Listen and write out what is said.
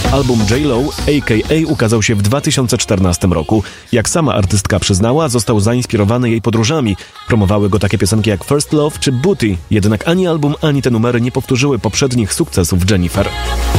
Album J.Lo, a.k.a. ukazał się w 2014 roku. Jak sama artystka przyznała, został zainspirowany jej podróżami. Promowały go takie piosenki jak First Love czy Booty. Jednak ani album, ani te numery nie powtórzyły poprzednich sukcesów Jennifer.